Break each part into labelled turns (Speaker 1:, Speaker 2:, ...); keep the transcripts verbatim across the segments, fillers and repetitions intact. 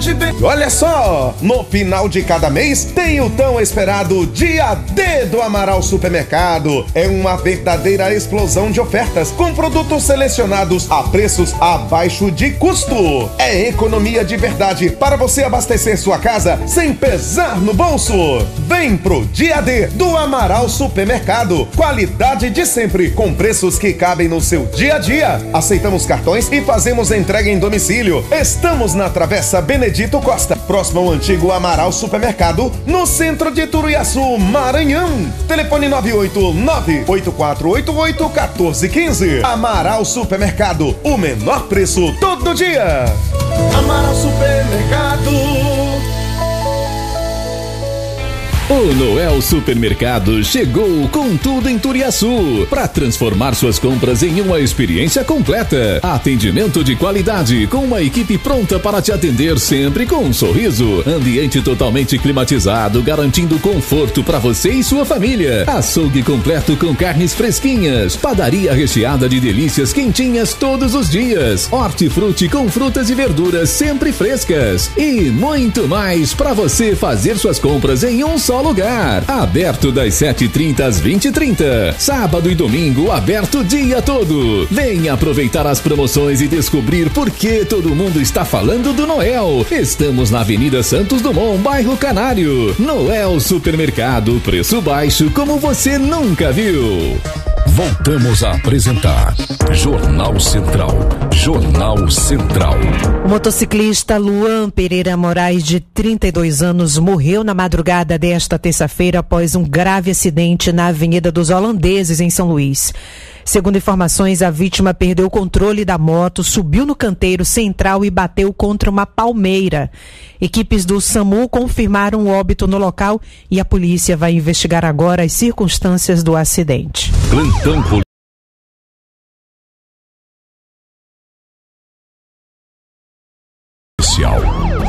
Speaker 1: qualidade bem... Olha só, no final de cada mês tem o tão esperado Dia D do Amaral Supermercado. É uma verdadeira explosão de ofertas com produtos selecionados a preços abaixo de custo. É economia de verdade para você abastecer sua casa sem pesar no bolso. Vem pro Dia D do Amaral Supermercado. Qualidade de sempre, com preços que cabem no seu dia a dia. Aceitamos cartões e fazemos entrega em domicílio. Estamos na Travessa Benedito Costa, próximo ao antigo Amaral Supermercado, no centro de Turuiaçu, Maranhão. Telefone nove oito nove, oito quatro oito oito, um quatro um cinco. Amaral Supermercado, o menor preço todo dia. Amaral Supermercado.
Speaker 2: O Noel Supermercado chegou com tudo em Turiaçu para transformar suas compras em uma experiência completa. Atendimento de qualidade com uma equipe pronta para te atender sempre com um sorriso. Ambiente totalmente climatizado, garantindo conforto para você e sua família. Açougue completo com carnes fresquinhas. Padaria recheada de delícias quentinhas todos os dias. Hortifruti com frutas e verduras sempre frescas. E muito mais para você fazer suas compras em um só lugar. Aberto das sete e trinta às vinte e trinta. Sábado e domingo aberto o dia todo. Venha aproveitar as promoções e descobrir por que todo mundo está falando do Noel. Estamos na Avenida Santos Dumont, bairro Canário. Noel Supermercado, preço baixo como você nunca viu.
Speaker 3: Voltamos a apresentar Jornal Central. Jornal Central.
Speaker 4: O motociclista Luan Pereira Moraes, de trinta e dois anos, morreu na madrugada desta terça-feira após um grave acidente na Avenida dos Holandeses, em São Luís. Segundo informações, a vítima perdeu o controle da moto, subiu no canteiro central e bateu contra uma palmeira. Equipes do SAMU confirmaram o óbito no local e a polícia vai investigar agora as circunstâncias do acidente.
Speaker 3: Plantão policial.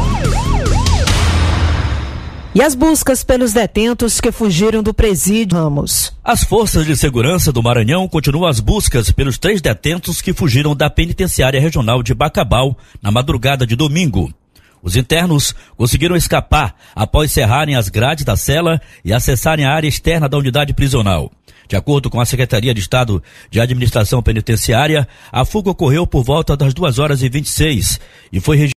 Speaker 4: E as buscas pelos detentos que fugiram do presídio Ramos.
Speaker 5: As forças de segurança do Maranhão continuam as buscas pelos três detentos que fugiram da penitenciária regional de Bacabal na madrugada de domingo. Os internos conseguiram escapar após cerrarem as grades da cela e acessarem a área externa da unidade prisional. De acordo com a Secretaria de Estado de Administração Penitenciária, a fuga ocorreu por volta das duas horas e vinte e seis e foi registrada